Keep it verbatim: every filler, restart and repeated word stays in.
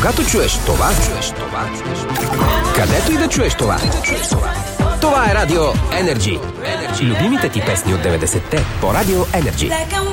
Когато чуеш това, чуеш това, където и да чуеш това. Това е Радио Енерджи. Любимите ти песни от деветдесетте по Радио Енерджи.